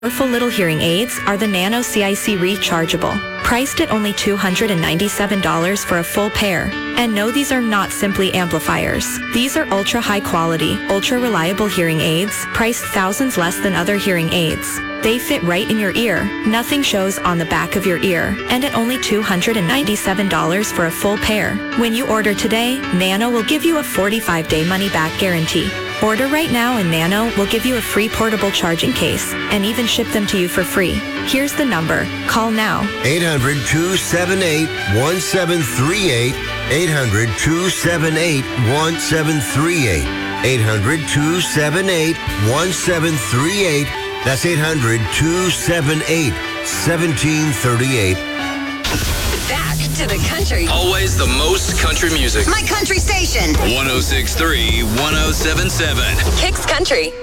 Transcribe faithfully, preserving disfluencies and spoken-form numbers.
Powerful little hearing aids are the Nano C I C Rechargeable, priced at only two hundred ninety-seven dollars for a full pair. And no, these are not simply amplifiers. These are ultra high quality, ultra reliable hearing aids, priced thousands less than other hearing aids. They fit right in your ear, nothing shows on the back of your ear, and at only two hundred ninety-seven dollars for a full pair. When you order today, Nano will give you a forty-five day money-back guarantee. Order right now and Nano will give you a free portable charging case and even ship them to you for free. Here's the number. Call now. eight hundred, two seven eight, one seven three eight. eight hundred, two seven eight, one seven three eight. eight hundred, two seven eight, one seven three eight. That's eight hundred, two seven eight, one seven three eight. Back to the country. Always the most country music. My country station. one oh six point three, one oh seven point seven. Kicks Country.